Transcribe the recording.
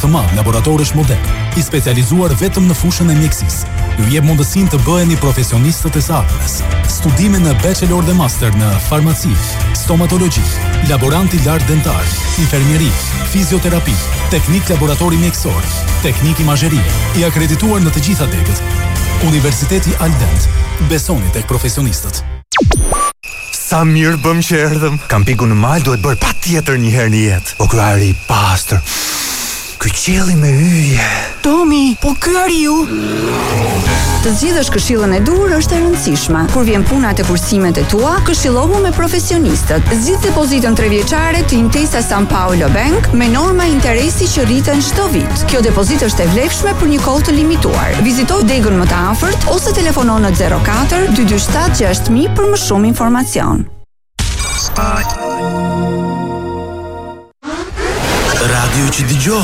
të madh laboratorësh modern, i specializuar vetëm në fushën e mjekësisë. Ju jep mundësinë të bëheni profesionistët e sahatës. Studime në bachelor dhe master në farmaci, stomatologji, laboranti lart dentar, infermieri, fizioterapi, teknik laboratori mjekësor, teknik imazherie, i akredituar në të gjitha degët. Universiteti Aldent. Besoni tek profesionistët. Sa mirë bëm që erdhëm. Kampingu në mal duhet bërë patjetër një herë në jetë. Po ky ari i pastër. Ky qielli me hyje. Tomi, po ky ari ju. Të zgjidhësh këshillën e dur është e rëndësishme. Kur vjen puna te kursimet e tua, këshillohu me profesionistët. Zgjidh depozitën 3 vjeçare të Intesa San Paolo Bank me norma interesi që rriten çdo vit. Kjo depozitë është e vlefshme për një kohë të limituar. Vizito degën më të afërt ose telefono në 04 227 6000 për më shumë informacion. Radio që dëgjohet